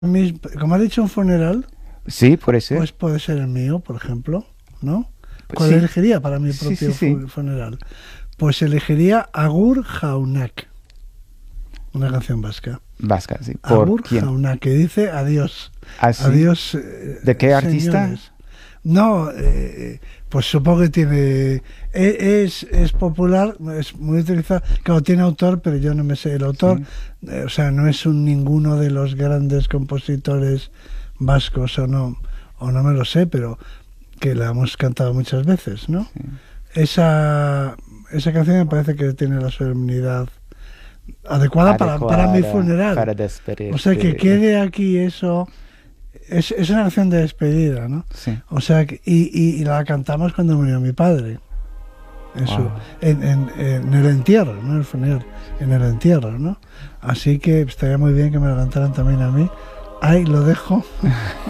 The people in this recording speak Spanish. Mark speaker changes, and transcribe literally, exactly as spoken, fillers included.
Speaker 1: Mis- Como has dicho, un funeral,
Speaker 2: Sí, puede ser.
Speaker 1: pues puede ser el mío, por ejemplo, ¿no?
Speaker 2: Pues
Speaker 1: ¿Cuál
Speaker 2: sí.
Speaker 1: elegiría para mi
Speaker 2: Sí,
Speaker 1: propio
Speaker 2: sí, sí.
Speaker 1: fu- funeral? Pues elegiría Agur Jaunak, una canción vasca.
Speaker 2: Vasca, sí. ¿Por
Speaker 1: Agur
Speaker 2: quién?
Speaker 1: Jaunak, que dice adiós.
Speaker 2: ¿Ah, sí?
Speaker 1: Adiós. eh,
Speaker 2: ¿De qué artista?
Speaker 1: señores. No, eh, pues supongo que tiene. e- Es, es popular, es muy utilizado. Claro, tiene autor, pero yo no me sé el autor.
Speaker 2: Sí.
Speaker 1: Eh, o sea, no es un ninguno de los grandes compositores vascos, o no, o no me lo sé, pero que la hemos cantado muchas veces, ¿no?
Speaker 2: Sí.
Speaker 1: Esa, esa canción me parece que tiene la solemnidad adecuada, para, para mi
Speaker 2: Adecuada
Speaker 1: funeral.
Speaker 2: para despedirte.
Speaker 1: O sea, que quede aquí eso. Es, es una canción de despedida, ¿no?
Speaker 2: Sí.
Speaker 1: O sea, que- y, y, y la cantamos cuando murió mi padre. En, su-
Speaker 2: Wow.
Speaker 1: en, en- en el entierro, no en el funeral, en el entierro, ¿no? Así que estaría muy bien que me la cantaran también a mí. Ahí lo dejo.